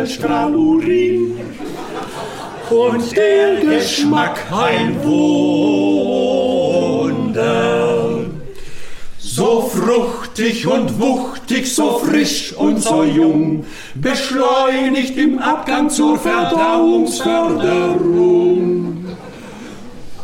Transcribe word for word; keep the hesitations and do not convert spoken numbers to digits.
Strahlurin und der Geschmack ein Wunder. So fruchtig und wuchtig, so frisch und so jung, beschleunigt im Abgang zur Verdauungsförderung.